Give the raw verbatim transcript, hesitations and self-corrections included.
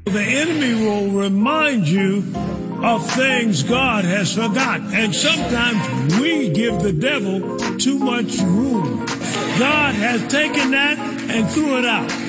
The enemy will remind you of things God has forgotten. And sometimes we give the devil too much room. God has taken that and threw it out.